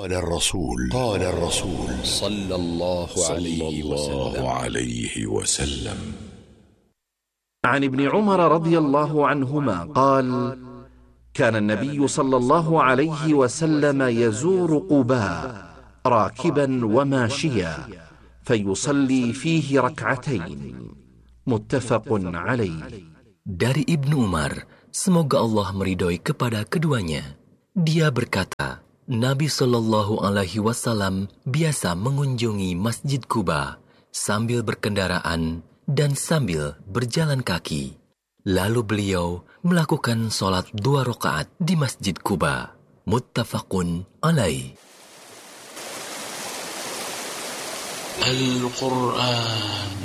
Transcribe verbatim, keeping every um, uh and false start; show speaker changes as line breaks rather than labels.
قال الرسول قال الرسول
صلى الله عليه وسلم
عليه وسلم
عن ابن عمر رضي الله عنهما قال: كان النبي صلى الله عليه وسلم يزور قباء راكبا وماشيا فيصلي فيه ركعتين. متفق عليه.
Dari Ibnu Umar, semoga Allah meridhoi kepada keduanya, dia berkata, Nabi Shallallahu Alaihi Wasallam biasa mengunjungi Masjid Quba sambil berkendaraan dan sambil berjalan kaki. Lalu beliau melakukan sholat dua rakaat di Masjid Quba. Muttafaqun alaih.
Al-Quran